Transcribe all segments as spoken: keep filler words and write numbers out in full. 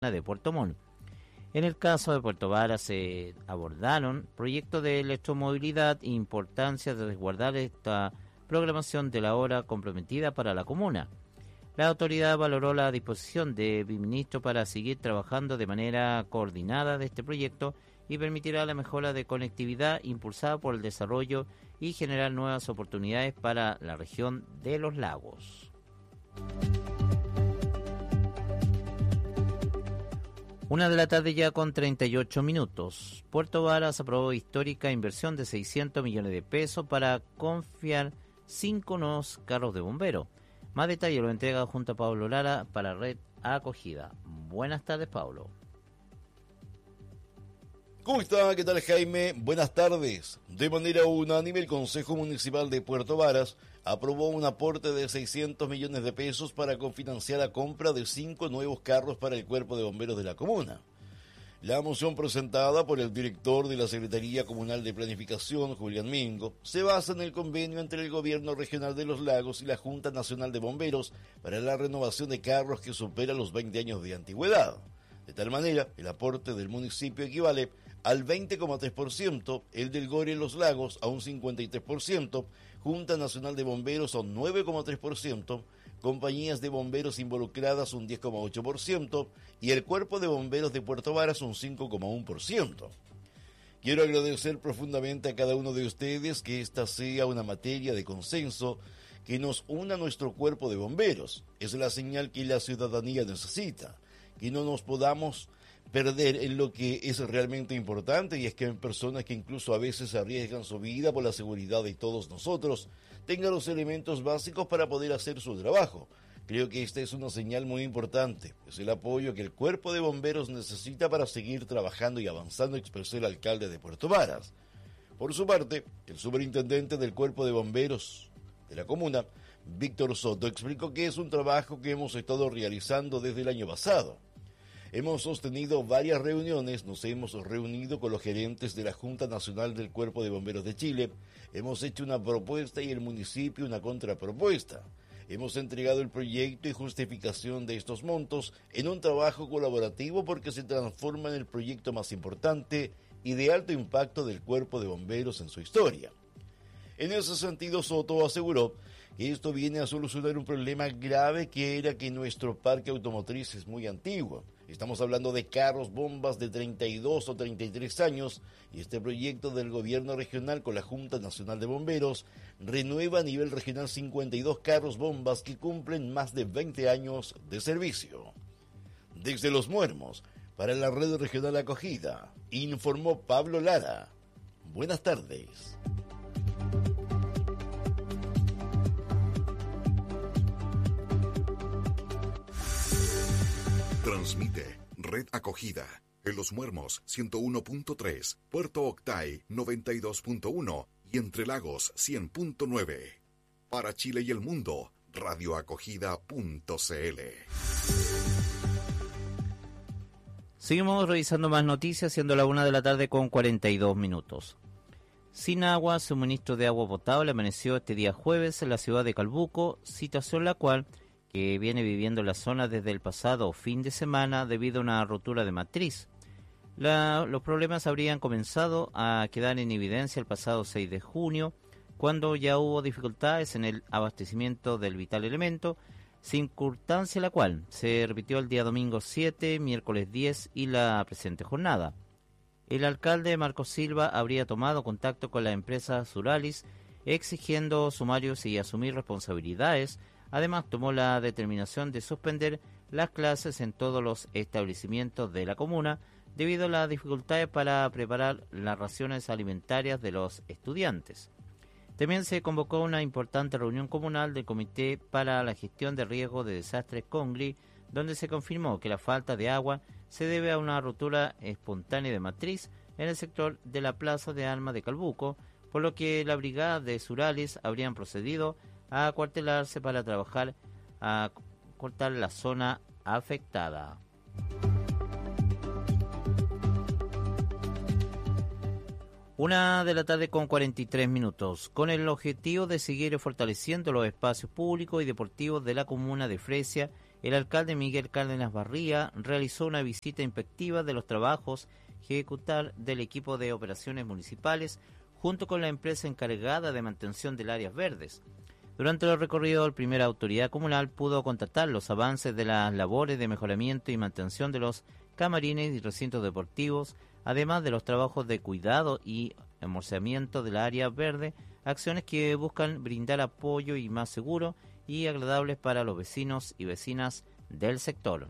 de Puerto Montt. En el caso de Puerto Vara se abordaron proyectos de electromovilidad e importancia de resguardar esta programación de la hora comprometida para la comuna. La autoridad valoró la disposición de Viministro para seguir trabajando de manera coordinada de este proyecto y permitirá la mejora de conectividad impulsada por el desarrollo y generar nuevas oportunidades para la región de los lagos. Una de la tarde ya con treinta y ocho minutos. Puerto Varas aprobó histórica inversión de seiscientos millones de pesos para confiar cinco nuevos carros de bomberos. Más detalle lo entrega junto a Pablo Lara para Red Acogida. Buenas tardes, Pablo. ¿Cómo está? ¿Qué tal, Jaime? Buenas tardes. De manera unánime, el Consejo Municipal de Puerto Varas aprobó un aporte de seiscientos millones de pesos para cofinanciar la compra de cinco nuevos carros para el Cuerpo de Bomberos de la comuna. La moción presentada por el director de la Secretaría Comunal de Planificación, Julián Mingo, se basa en el convenio entre el Gobierno Regional de los Lagos y la Junta Nacional de Bomberos para la renovación de carros que supera los veinte años de antigüedad. De tal manera, el aporte del municipio equivale al veinte coma tres por ciento, el del Gore en los Lagos a un cincuenta y tres por ciento, Junta Nacional de Bomberos a un nueve coma tres por ciento, compañías de bomberos involucradas un diez coma ocho por ciento y el Cuerpo de Bomberos de Puerto Varas un cinco coma uno por ciento. Quiero agradecer profundamente a cada uno de ustedes que esta sea una materia de consenso que nos una a nuestro Cuerpo de Bomberos. Es la señal que la ciudadanía necesita, que no nos podamos perder en lo que es realmente importante, y es que en personas que incluso a veces arriesgan su vida por la seguridad de todos nosotros tengan los elementos básicos para poder hacer su trabajo. Creo que esta es una señal muy importante, es el apoyo que el Cuerpo de Bomberos necesita para seguir trabajando y avanzando, expresó el alcalde de Puerto Varas. Por su parte, el superintendente del Cuerpo de Bomberos de la comuna, Víctor Soto, explicó que es un trabajo que hemos estado realizando desde el año pasado. Hemos sostenido varias reuniones, nos hemos reunido con los gerentes de la Junta Nacional del Cuerpo de Bomberos de Chile, hemos hecho una propuesta y el municipio una contrapropuesta. Hemos entregado el proyecto y justificación de estos montos en un trabajo colaborativo porque se transforma en el proyecto más importante y de alto impacto del Cuerpo de Bomberos en su historia. En ese sentido, Soto aseguró que esto viene a solucionar un problema grave que era que nuestro parque automotriz es muy antiguo. Estamos hablando de carros bombas de treinta y dos o treinta y tres años y este proyecto del gobierno regional con la Junta Nacional de Bomberos renueva a nivel regional cincuenta y dos carros bombas que cumplen más de veinte años de servicio. Desde Los Muermos, para la Red Regional Acogida, informó Pablo Lara. Buenas tardes. Transmite Red Acogida en Los Muermos ciento uno punto tres, Puerto Octay noventa y dos punto uno y Entre Lagos cien punto nueve. Para Chile y el mundo, radioacogida punto cl. Seguimos revisando más noticias, siendo la una de la tarde con cuarenta y dos minutos. Sin agua, suministro de agua potable amaneció este día jueves en la ciudad de Calbuco, situación la cual que viene viviendo la zona desde el pasado fin de semana debido a una rotura de matriz. La, los problemas habrían comenzado a quedar en evidencia el pasado seis de junio, cuando ya hubo dificultades en el abastecimiento del vital elemento, circunstancia la cual se repitió el día domingo siete, miércoles diez y la presente jornada. El alcalde Marcos Silva habría tomado contacto con la empresa Suralis exigiendo sumarios y asumir responsabilidades. Además, tomó la determinación de suspender las clases en todos los establecimientos de la comuna debido a las dificultades para preparar las raciones alimentarias de los estudiantes. También se convocó una importante reunión comunal del Comité para la Gestión de Riesgo de Desastres CONGRI, donde se confirmó que la falta de agua se debe a una rotura espontánea de matriz en el sector de la Plaza de Armas de Calbuco, por lo que la brigada de Suralis habrían procedido a acuartelarse para trabajar a cortar la zona afectada. Una de la tarde con cuarenta y tres minutos, con el objetivo de seguir fortaleciendo los espacios públicos y deportivos de la comuna de Fresia el alcalde Miguel Cárdenas Barría realizó una visita inspectiva de los trabajos que ejecutar del equipo de operaciones municipales junto con la empresa encargada de mantención del áreas verdes. Durante el recorrido, la primera autoridad comunal pudo constatar los avances de las labores de mejoramiento y mantención de los camarines y recintos deportivos, además de los trabajos de cuidado y almacenamiento del área verde, acciones que buscan brindar apoyo y más seguro y agradables para los vecinos y vecinas del sector.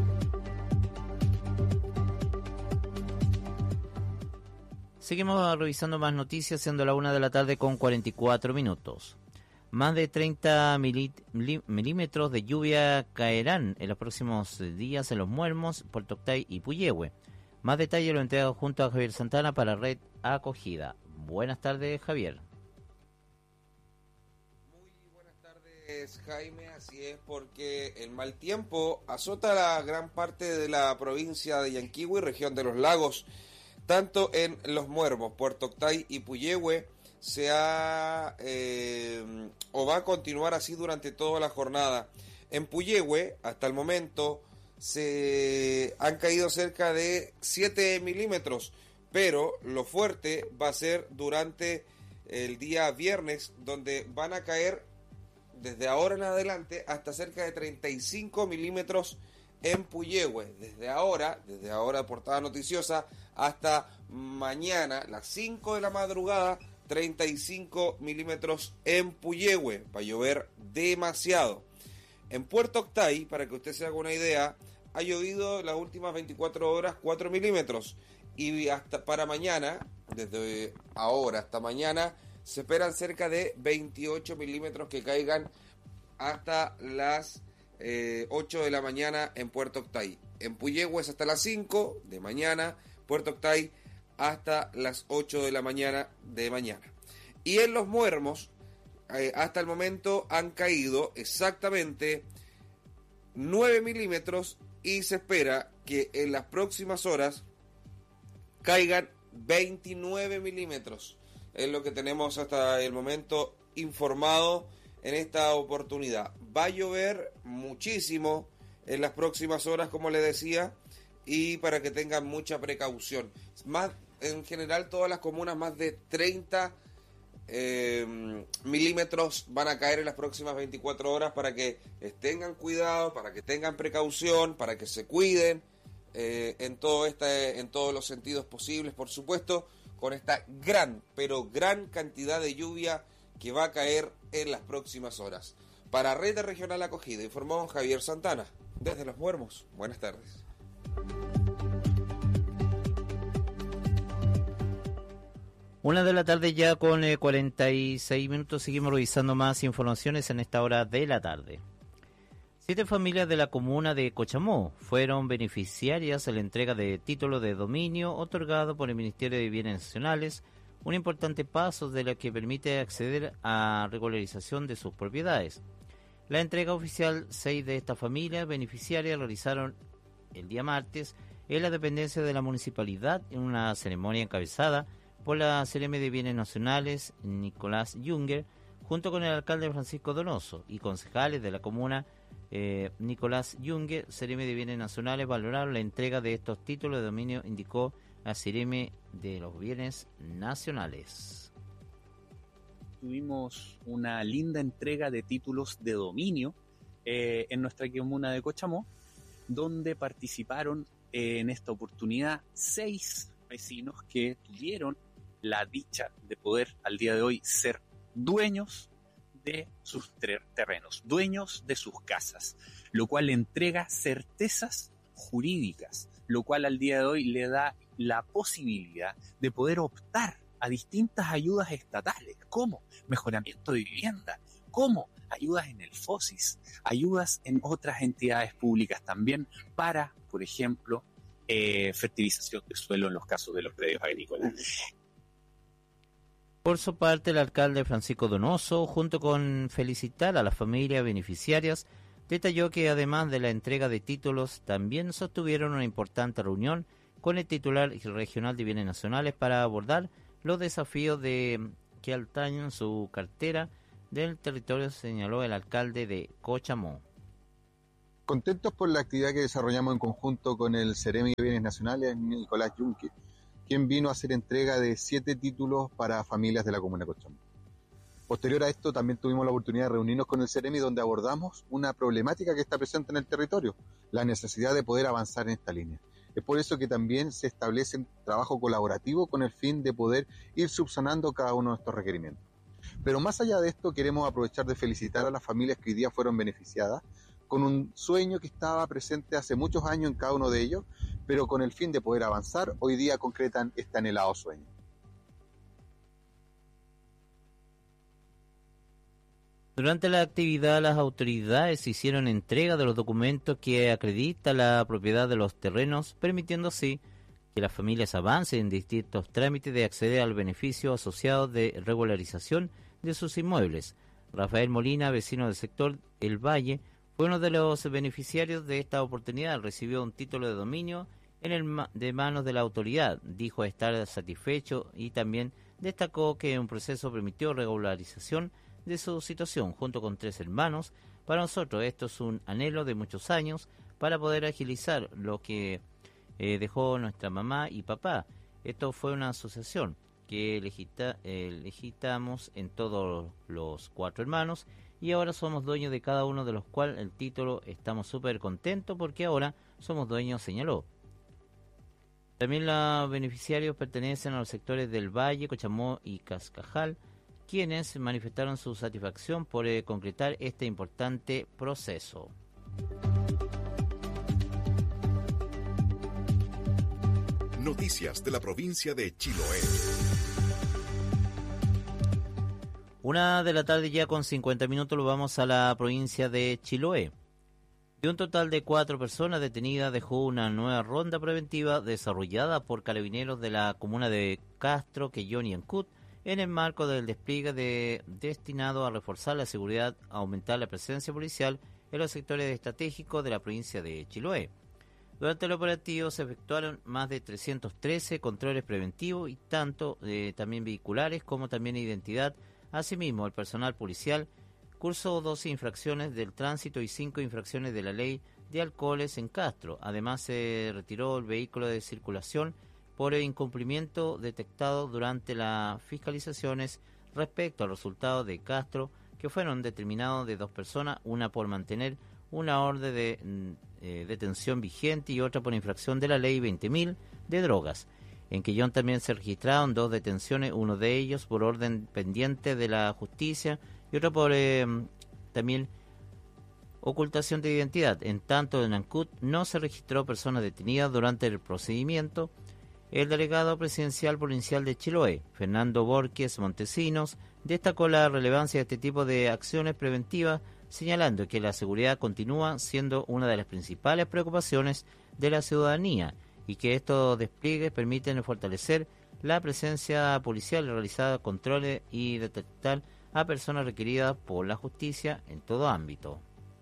Seguimos revisando más noticias, siendo la una de la tarde con cuarenta y cuatro minutos. Más de treinta milímetros de lluvia caerán en los próximos días en Los Muermos, Puerto Octay y Puyehue. Más detalles lo entrega junto a Javier Santana para Red Acogida. Buenas tardes, Javier. Muy buenas tardes, Jaime. Así es, porque el mal tiempo azota la gran parte de la provincia de Yanquihue y región de los lagos. Tanto en Los Muermos, Puerto Octay y Puyehue se ha eh, o va a continuar así durante toda la jornada. En Puyehue, hasta el momento, se han caído cerca de siete milímetros, pero lo fuerte va a ser durante el día viernes, donde van a caer desde ahora en adelante hasta cerca de treinta y cinco milímetros en Puyehue. Desde ahora, desde ahora portada noticiosa, hasta mañana, las cinco de la madrugada, treinta y cinco milímetros en Puyehue. Va a llover demasiado. En Puerto Octay, para que usted se haga una idea, ha llovido las últimas veinticuatro horas cuatro milímetros. Y hasta para mañana, desde ahora hasta mañana, se esperan cerca de veintiocho milímetros que caigan hasta las eh, ocho de la mañana en Puerto Octay. En Puyehue es hasta las cinco de mañana, Puerto Octay hasta las ocho de la mañana de mañana. Y en Los Muermos, eh, hasta el momento han caído exactamente nueve milímetros y se espera que en las próximas horas caigan veintinueve milímetros. Es lo que tenemos hasta el momento informado en esta oportunidad. Va a llover muchísimo en las próximas horas, como les decía, y para que tengan mucha precaución. Más, en general, todas las comunas, más de treinta eh, milímetros van a caer en las próximas veinticuatro horas, para que tengan cuidado, para que tengan precaución, para que se cuiden eh, en todo este, en todos los sentidos posibles, por supuesto, con esta gran, pero gran cantidad de lluvia que va a caer en las próximas horas. Para Red Regional Acogida, informó Javier Santana, desde Los Muermos. Buenas tardes. Una de la tarde ya con eh, cuarenta y seis minutos. Seguimos revisando más informaciones en esta hora de la tarde. Siete familias de la comuna de Cochamó fueron beneficiarias de la entrega de título de dominio otorgado por el Ministerio de Bienes Nacionales, un importante paso de la que permite acceder a regularización de sus propiedades. La entrega oficial, seis de estas familias beneficiarias realizaron el día martes en la dependencia de la municipalidad en una ceremonia encabezada por la C R M de Bienes Nacionales, Nicolás Junger, junto con el alcalde Francisco Donoso y concejales de la comuna. eh, Nicolás Junger, C R M de Bienes Nacionales, valoraron la entrega de estos títulos de dominio, indicó la C R M de los Bienes Nacionales. Tuvimos una linda entrega de títulos de dominio eh, en nuestra comuna de Cochamó, donde participaron eh, en esta oportunidad seis vecinos que tuvieron la dicha de poder al día de hoy ser dueños de sus terrenos, dueños de sus casas, lo cual le entrega certezas jurídicas, lo cual al día de hoy le da la posibilidad de poder optar a distintas ayudas estatales, como mejoramiento de vivienda, como ayudas en el FOSIS, ayudas en otras entidades públicas también para, por ejemplo, eh, fertilización de suelo en los casos de los predios agrícolas. Por su parte, el alcalde Francisco Donoso, junto con felicitar a las familias beneficiarias, detalló que además de la entrega de títulos, también sostuvieron una importante reunión con el titular regional de Bienes Nacionales para abordar los desafíos de que atañen su cartera del territorio, señaló el alcalde de Cochamó. Contentos por la actividad que desarrollamos en conjunto con el Ceremi de Bienes Nacionales, Nicolás Yunque, quien vino a hacer entrega de siete títulos para familias de la comuna de Cochamó. Posterior a esto, también tuvimos la oportunidad de reunirnos con el Ceremi, donde abordamos una problemática que está presente en el territorio, la necesidad de poder avanzar en esta línea. Es por eso que también se establece un trabajo colaborativo con el fin de poder ir subsanando cada uno de estos requerimientos. Pero más allá de esto, queremos aprovechar de felicitar a las familias que hoy día fueron beneficiadas con un sueño que estaba presente hace muchos años en cada uno de ellos, pero con el fin de poder avanzar, hoy día concretan este anhelado sueño. Durante la actividad, las autoridades hicieron entrega de los documentos que acreditan la propiedad de los terrenos, permitiendo así que las familias avancen en distintos trámites de acceder al beneficio asociado de regularización de sus inmuebles. Rafael Molina, vecino del sector El Valle, fue uno de los beneficiarios de esta oportunidad. Recibió un título de dominio en el ma- de manos de la autoridad. Dijo estar satisfecho y también destacó que un proceso permitió regularización de su situación junto con tres hermanos. Para nosotros esto es un anhelo de muchos años para poder agilizar lo que eh, dejó nuestra mamá y papá. Esto fue una asociación que legita, eh, legitamos en todos los cuatro hermanos y ahora somos dueños de cada uno de los cuales el título estamos súper contentos porque ahora somos dueños, señaló. También los beneficiarios pertenecen a los sectores del Valle, Cochamó y Cascajal, quienes manifestaron su satisfacción por eh, concretar este importante proceso. Noticias de la provincia de Chiloé. Una de la tarde ya con cincuenta minutos lo vamos a la provincia de Chiloé. De un total de cuatro personas detenidas dejó una nueva ronda preventiva desarrollada por carabineros de la comuna de Castro, Quellón y Ancud, en el marco del despliegue de, destinado a reforzar la seguridad, aumentar la presencia policial en los sectores estratégicos de la provincia de Chiloé. Durante el operativo se efectuaron más de trescientos trece controles preventivos y tanto eh, también vehiculares como también de identidad. Asimismo, el personal policial cursó doce infracciones del tránsito y cinco infracciones de la ley de alcoholes en Castro. Además, se retiró el vehículo de circulación por el incumplimiento detectado durante las fiscalizaciones respecto al resultado de Castro, que fueron determinados de dos personas, una por mantener una orden de eh, detención vigente y otra por infracción de la ley veinte mil de drogas. En Quellón también se registraron dos detenciones, uno de ellos por orden pendiente de la justicia y otro por eh, también ocultación de identidad. En tanto, en Ancud no se registró personas detenidas durante el procedimiento. El delegado presidencial provincial de Chiloé, Fernando Borges Montesinos, destacó la relevancia de este tipo de acciones preventivas, señalando que la seguridad continúa siendo una de las principales preocupaciones de la ciudadanía y que estos despliegues permiten fortalecer la presencia policial, realizar controles y detectar a personas requeridas por la justicia en todo ámbito.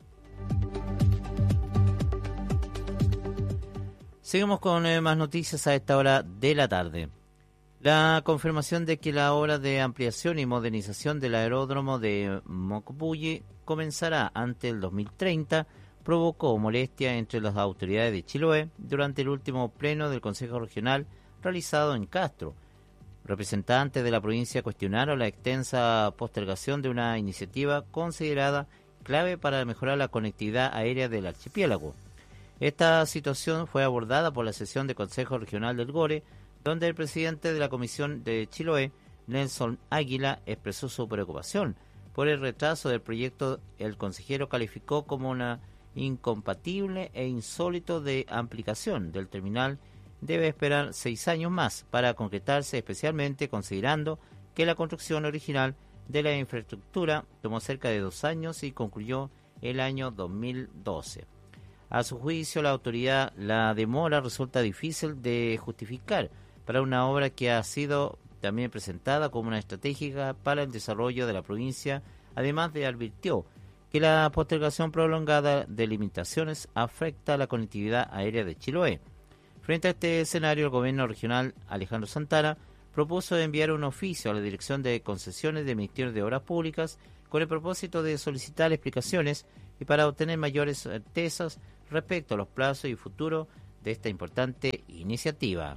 Seguimos con eh, más noticias a esta hora de la tarde. La confirmación de que la obra de ampliación y modernización del aeródromo de Mocopulli comenzará antes del dos mil treinta provocó molestia entre las autoridades de Chiloé durante el último pleno del Consejo Regional realizado en Castro. Representantes de la provincia cuestionaron la extensa postergación de una iniciativa considerada clave para mejorar la conectividad aérea del archipiélago. Esta situación fue abordada por la sesión del Consejo Regional del Gore, donde el presidente de la Comisión de Chiloé, Nelson Águila, expresó su preocupación por el retraso del proyecto. El consejero calificó como una incompatible e insólito de ampliación del terminal. Debe esperar seis años más para concretarse, especialmente considerando que la construcción original de la infraestructura tomó cerca de dos años y concluyó el año dos mil doce. A su juicio, la autoridad, la demora resulta difícil de justificar para una obra que ha sido también presentada como una estratégica para el desarrollo de la provincia. Además, de advirtió que la postergación prolongada de limitaciones afecta a la conectividad aérea de Chiloé. Frente a este escenario, el gobierno regional Alejandro Santana propuso enviar un oficio a la Dirección de Concesiones del Ministerio de Obras Públicas con el propósito de solicitar explicaciones y para obtener mayores certezas respecto a los plazos y futuro de esta importante iniciativa.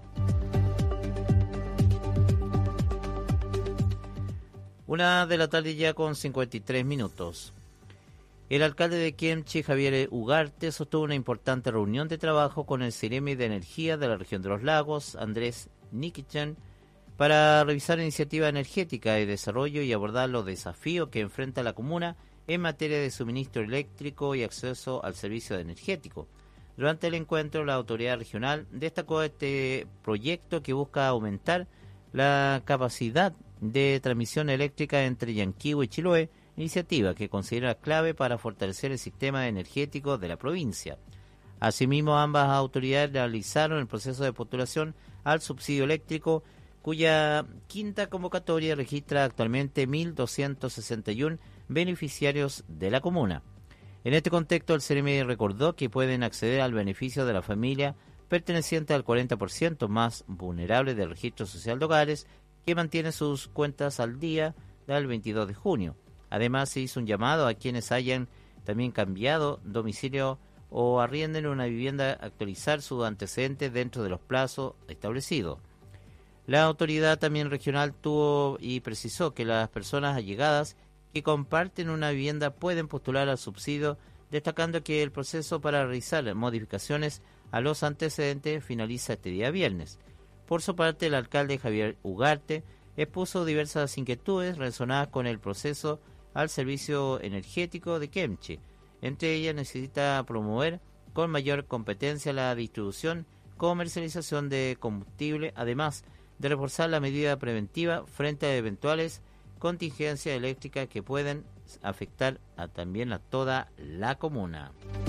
Una de la tarde ya con cincuenta y tres minutos. El alcalde de Kemchi, Javier Ugarte, sostuvo una importante reunión de trabajo con el Ceremi de Energía de la región de los Lagos, Andrés Nikichen, para revisar iniciativas energéticas de desarrollo y abordar los desafíos que enfrenta la comuna en materia de suministro eléctrico y acceso al servicio energético. Durante el encuentro, la autoridad regional destacó este proyecto que busca aumentar la capacidad de transmisión eléctrica entre Yanquihue y Chiloé, iniciativa que considera clave para fortalecer el sistema energético de la provincia. Asimismo, ambas autoridades realizaron el proceso de postulación al subsidio eléctrico, cuya quinta convocatoria registra actualmente mil doscientos sesenta y uno beneficiarios de la comuna. En este contexto, el Ceremi recordó que pueden acceder al beneficio de la familia perteneciente al cuarenta por ciento más vulnerable del registro social de hogares, que mantiene sus cuentas al día del veintidós de junio. Además, se hizo un llamado a quienes hayan también cambiado domicilio o arrienden una vivienda a actualizar sus antecedentes dentro de los plazos establecidos. La autoridad también regional tuvo y precisó que las personas allegadas que comparten una vivienda pueden postular al subsidio, destacando que el proceso para realizar modificaciones a los antecedentes finaliza este día viernes. Por su parte, el alcalde Javier Ugarte expuso diversas inquietudes relacionadas con el proceso al servicio energético de Kemchi. Entre ellas, necesita promover con mayor competencia la distribución, comercialización de combustible, además de reforzar la medida preventiva frente a eventuales contingencias eléctricas que pueden afectar a, también a toda la comuna.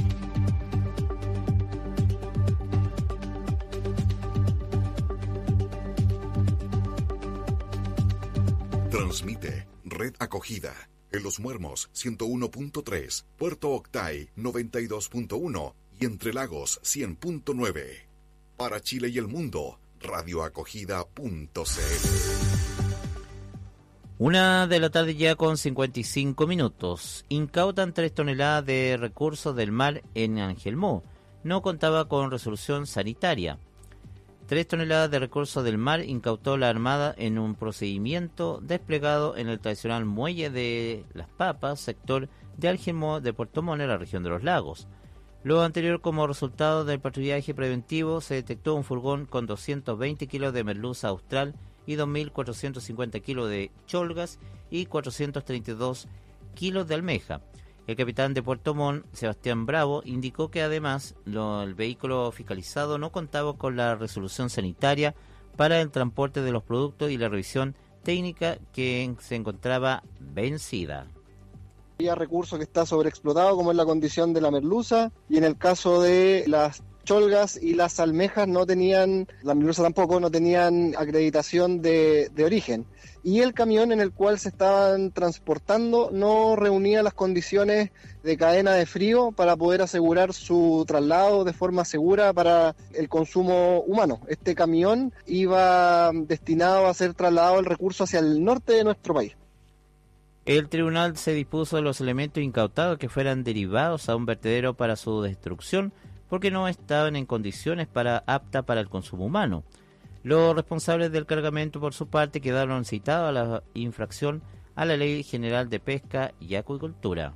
Transmite Red Acogida en Los Muermos ciento uno punto tres, Puerto Octay noventa y dos punto uno y Entre Lagos cien punto nueve. Para Chile y el mundo, radioacogida punto c l. Una de la tarde ya con cincuenta y cinco minutos. Incautan tres toneladas de recursos del mar en Angelmó. No contaba con resolución sanitaria. Tres toneladas de recursos del mar incautó la Armada en un procedimiento desplegado en el tradicional muelle de Las Papas, sector de Angelmó de Puerto Montt, en la región de los Lagos. Lo anterior, como resultado del patrullaje preventivo, se detectó un furgón con doscientos veinte kilos de merluza austral y dos mil cuatrocientos cincuenta kilos de cholgas y cuatrocientos treinta y dos kilos de almeja. El capitán de Puerto Montt, Sebastián Bravo, indicó que además lo, el vehículo fiscalizado no contaba con la resolución sanitaria para el transporte de los productos y la revisión técnica, que se encontraba vencida. Había recurso que está sobreexplotado, como es la condición de la merluza, y en el caso de las cholgas y las almejas no tenían, la merluza tampoco, no tenían acreditación de, de origen. Y el camión en el cual se estaban transportando no reunía las condiciones de cadena de frío para poder asegurar su traslado de forma segura para el consumo humano. Este camión iba destinado a ser trasladado el recurso hacia el norte de nuestro país. El tribunal se dispuso de los elementos incautados que fueran derivados a un vertedero para su destrucción, porque no estaban en condiciones para apta para el consumo humano. Los responsables del cargamento, por su parte, quedaron citados a la infracción a la Ley General de Pesca y Acuicultura.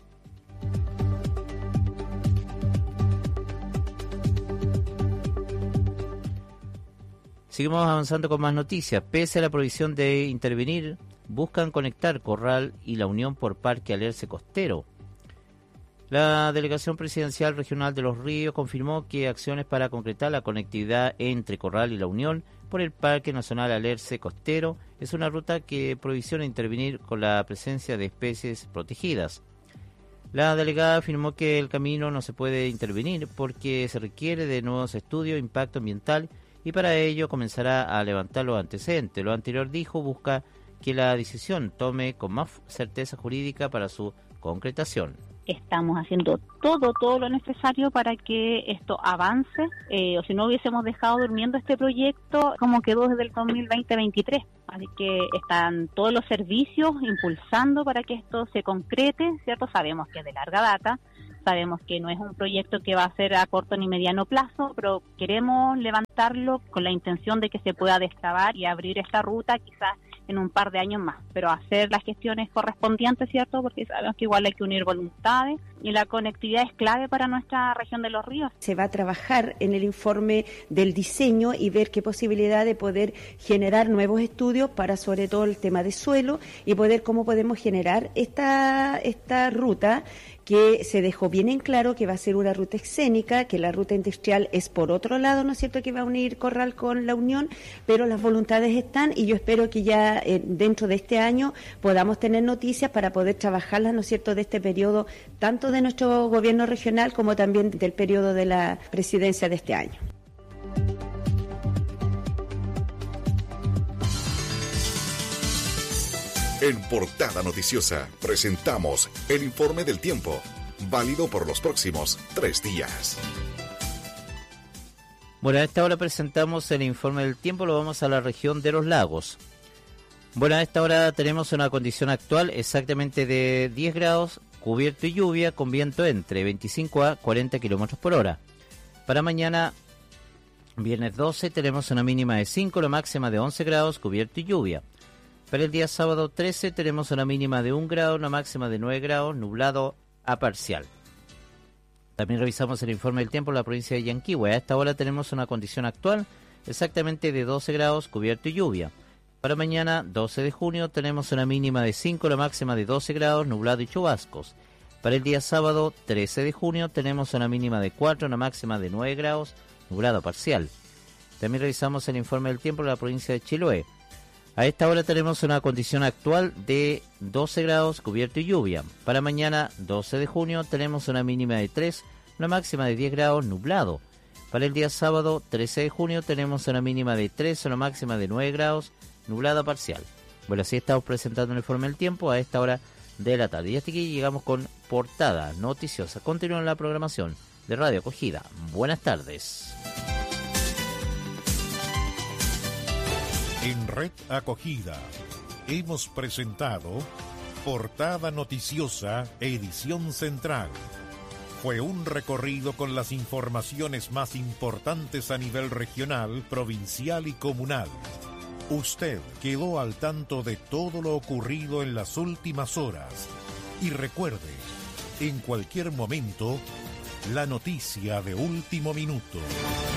Seguimos avanzando con más noticias. Pese a la prohibición de intervenir, buscan conectar Corral y La Unión por Parque Alerce Costero. La Delegación Presidencial Regional de Los Ríos confirmó que acciones para concretar la conectividad entre Corral y La Unión por el Parque Nacional Alerce Costero es una ruta que provisiona intervenir con la presencia de especies protegidas. La delegada afirmó que el camino no se puede intervenir porque se requiere de nuevos estudios de impacto ambiental y para ello comenzará a levantar los antecedentes. Lo anterior, dijo, busca que la decisión tome con más certeza jurídica para su concretación. estamos haciendo todo, todo lo necesario para que esto avance, eh, o si no hubiésemos dejado durmiendo este proyecto como quedó desde el dos mil veinte veintitrés. Así que están todos los servicios impulsando para que esto se concrete, ¿cierto? Sabemos que es de larga data, sabemos que no es un proyecto que va a ser a corto ni mediano plazo, pero queremos levantarlo con la intención de que se pueda destrabar y abrir esta ruta quizás en un par de años más, pero hacer las gestiones correspondientes, ¿cierto? Porque sabemos que igual hay que unir voluntades y la conectividad es clave para nuestra región de los ríos. Se va a trabajar en el informe del diseño y ver qué posibilidad de poder generar nuevos estudios para sobre todo el tema de suelo y poder cómo podemos generar esta, esta ruta que se dejó bien en claro que va a ser una ruta escénica, que la ruta industrial es por otro lado, ¿no es cierto?, que va a unir Corral con La Unión, pero las voluntades están y yo espero que ya eh, dentro de este año podamos tener noticias para poder trabajarlas, ¿no es cierto?, de este periodo, tanto de nuestro gobierno regional como también del periodo de la presidencia de este año. En Portada Noticiosa presentamos el informe del tiempo, válido por los próximos tres días. Bueno, a esta hora presentamos el informe del tiempo, lo vamos a la región de los lagos. Bueno, a esta hora tenemos una condición actual exactamente de diez grados, cubierto y lluvia, con viento entre veinticinco a cuarenta kilómetros por hora. Para mañana, viernes doce, tenemos una mínima de cinco, la máxima de once grados, cubierto y lluvia. Para el día sábado trece tenemos una mínima de un grado, una máxima de nueve grados, nublado a parcial. También revisamos el informe del tiempo en la provincia de Yanquihue. A esta hora tenemos una condición actual exactamente de doce grados, cubierto y lluvia. Para mañana, doce de junio, tenemos una mínima de cinco, la máxima de doce grados, nublado y chubascos. Para el día sábado trece de junio tenemos una mínima de cuatro, una máxima de nueve grados, nublado parcial. También revisamos el informe del tiempo en la provincia de Chiloé. A esta hora tenemos una condición actual de doce grados, cubierto y lluvia. Para mañana, doce de junio, tenemos una mínima de tres, una máxima de diez grados, nublado. Para el día sábado, trece de junio, tenemos una mínima de tres, una máxima de nueve grados, nublado parcial. Bueno, así estamos presentando el informe del tiempo a esta hora de la tarde. Y hasta aquí llegamos con Portada Noticiosa. Continúa la programación de Radio Acogida. Buenas tardes. En Red Acogida hemos presentado Portada Noticiosa, edición central. Fue un recorrido con las informaciones más importantes a nivel regional, provincial y comunal. Usted quedó al tanto de todo lo ocurrido en las últimas horas. Y recuerde, en cualquier momento, la noticia de último minuto.